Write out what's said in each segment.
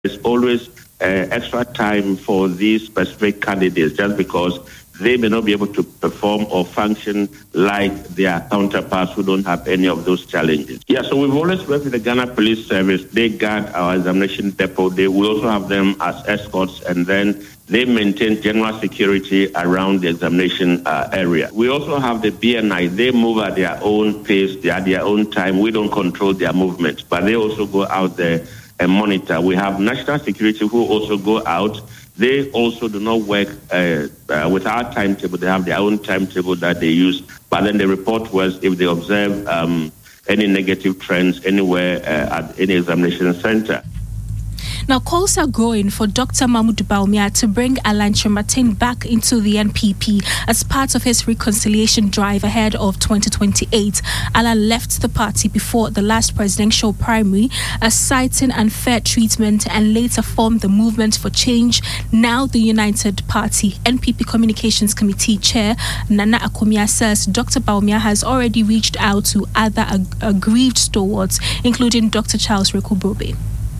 There's always extra time for these specific candidates just because they may not be able to perform or function like their counterparts who don't have any of those challenges. Yeah, so we've always worked with the Ghana Police Service. They guard our examination depot. We also have them as escorts, and then they maintain general security around the examination area. We also have the BNI. They move at their own pace, at their own time. We don't control their movement, but they also go out there and monitor. We have national security who also go out. They also do not work with our timetable. They have their own timetable that they use. But then the report was if they observe any negative trends anywhere at any examination center. Now, calls are growing for Dr. Mahmoud Bawumia to bring Alan Kyerematen back into the NPP as part of his reconciliation drive ahead of 2028. Alan left the party before the last presidential primary, citing unfair treatment, and later formed the Movement for Change, now the United Party. NPP Communications Committee Chair Nana Akomia says Dr. Bawumia has already reached out to other aggrieved stalwarts, including Dr. Charles Rekubrobe.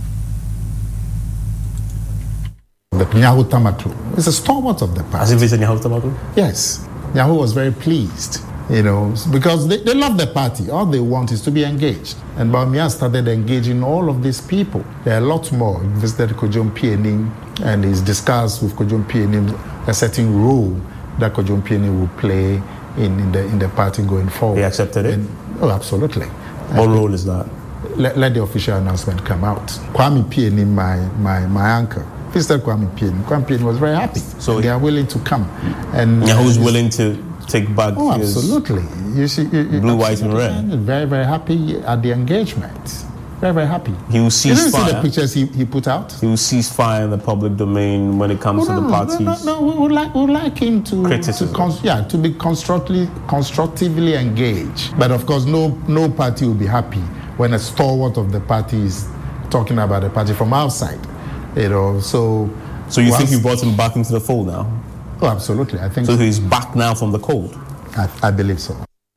The Nyahu Tamaklo is a stalwart of the party. As if it's a Nyahu Tamaklo? Yes. Nyahu was very pleased, because they love the party. All they want is to be engaged. And Bawumia started engaging all of these people. There are a lot more. He visited Kojo Mpieni and he's discussed with Kojo Mpieni a certain role that Kojo Mpieni will play in the party going forward. He accepted it? Absolutely. What role is that? Let the official announcement come out. Kwame Mpieni, my uncle, visited Kwame Mpieni. Kwame Mpieni was very happy. So they are willing to come. And who's willing to take back his absolutely. You see, blue, white, and red. Very, very happy at the engagement. Very, very happy. He will cease fire. You see the pictures he put out? He will cease fire in the public domain when it comes to the parties. No, we would like him to be constructively engaged. But of course, no party will be happy when a stalwart of the party is talking about the party from outside. So you think you brought him back into the fold now? Oh, absolutely. I think so. He's back now from the cold? I believe so.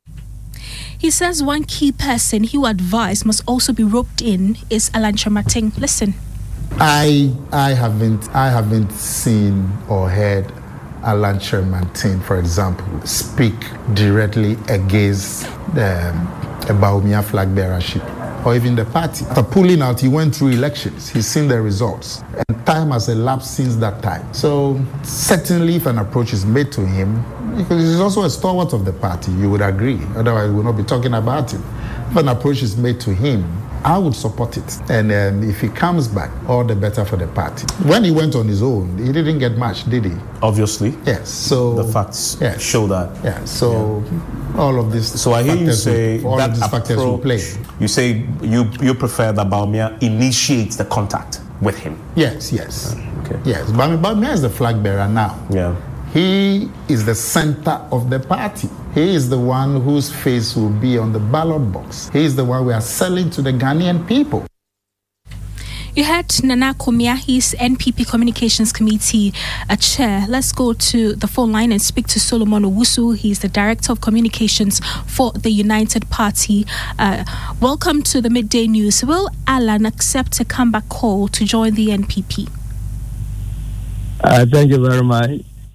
He says one key person he would advise must also be roped in is Alan Kyerematen. Listen. I haven't seen or heard Alan Kyerematen, for example, speak directly against the Bawumia flag bearership or even the party. After pulling out, he went through elections. He's seen the results. And time has elapsed since that time. So certainly if an approach is made to him, because he's also a stalwart of the party, you would agree. Otherwise, we would not be talking about him. If an approach is made to him, I would support it. And if he comes back, all the better for the party. When he went on his own, he didn't get much, did he? Obviously. Yes. So the facts show that. Yeah. So all of this. So I hear you say that factors will play. You say you prefer that Bawumia initiates the contact with him. Yes. Okay. Yes. Bawumia is the flag bearer now. Yeah. He is the center of the party. He is the one whose face will be on the ballot box. He is the one we are selling to the Ghanaian people. You heard Nana Akomia, he's NPP Communications Committee Chair. Let's go to the phone line and speak to Solomon Owusu. He's the Director of Communications for the United Party. Welcome to the Midday News. Will Alan accept a comeback call to join the NPP? Thank you very much.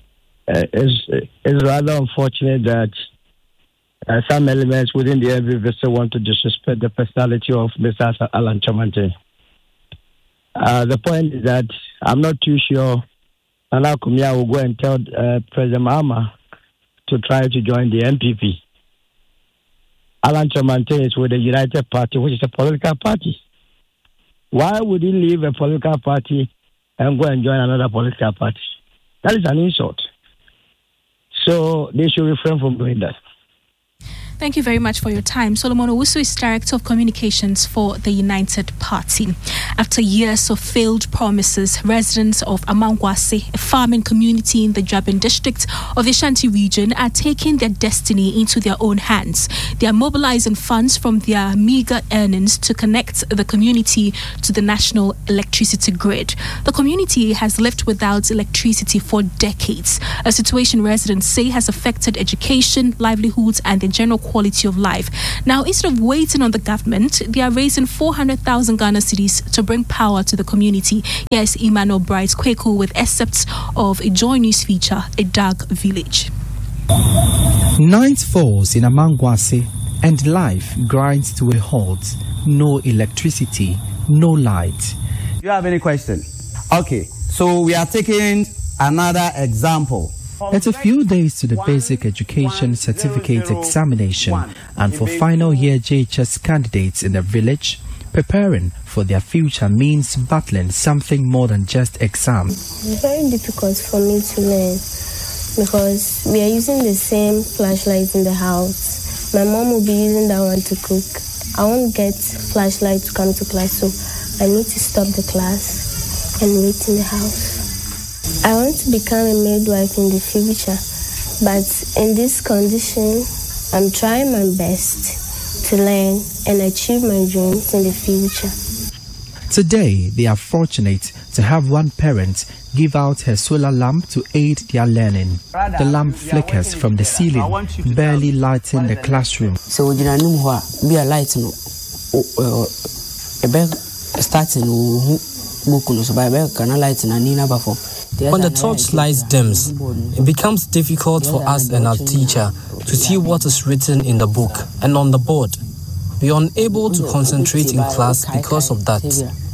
It's rather unfortunate that some elements within the NPP still want to disrespect the personality of Mr. Alan Kyerematen. The point is that I'm not too sure Nana Akomia will go and tell President Mahama to try to join the NPP. Alan Kyerematen is with the United Party, which is a political party. Why would he leave a political party and go and join another political party? That is an insult. So they should refrain from doing that. Thank you very much for your time. Solomon Owusu is Director of Communications for the United Party. After years of failed promises, residents of Amangwase, a farming community in the Jabin district of the Ashanti region, are taking their destiny into their own hands. They are mobilizing funds from their meager earnings to connect the community to the national electricity grid. The community has lived without electricity for decades, a situation residents say has affected education, livelihoods, and the general quality of life. Now, instead of waiting on the government, they are raising 400,000 Ghana cedis to bring power to the community. Here's Emmanuel Bright Kweku with excerpts of a Joy News feature, A Dark Village. Night falls in Amangwase and life grinds to a halt. No electricity, no light. Do you have any question? Okay, so we are taking another example. It's a few days to the basic education certificate examination, and for final year JHS candidates in the village, preparing for their future means battling something more than just exams. It's very difficult for me to learn because we are using the same flashlight in the house. My mom will be using that one to cook. I won't get flashlight to come to class, so I need to stop the class and wait in the house. I want to become a midwife in the future, but in this condition, I'm trying my best to learn and achieve my dreams in the future. Today, they are fortunate to have one parent give out her solar lamp to aid their learning. The lamp flickers from the ceiling, barely lighting the classroom. So, be a light no, starting when the torchlight dims, it becomes difficult for us and our teacher to see what is written in the book and on the board. We are unable to concentrate in class because of that.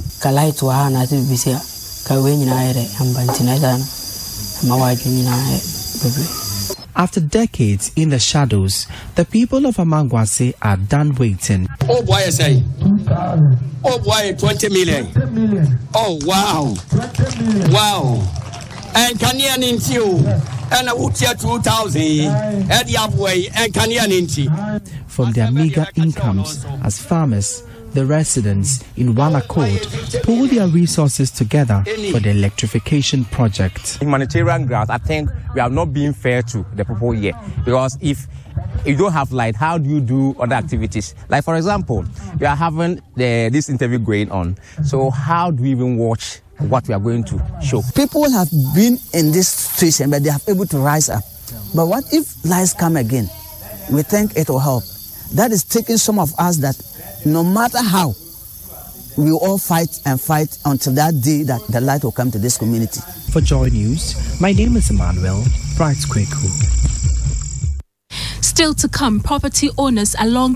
After decades in the shadows, the people of Amangwase are done waiting. Oh boy, I say. Oh boy, 20 million. Oh wow. Wow. And Canyon into you. And I would 2,000. And the way and Canyon into. From their meager incomes as farmers, the residents in one accord pull their resources together for the electrification project. Humanitarian grounds, I think we are not being fair to the people here, because if you don't have light, how do you do other activities? Like, for example, we are having this interview going on, so how do we even watch what we are going to show? People have been in this situation, but they are able to rise up. But what if lights come again? We think it will help. That is taking some of us that no matter how, we will all fight and fight until that day that the light will come to this community. For Joy News, my name is Emmanuel Bright Kweku. Still to come, property owners along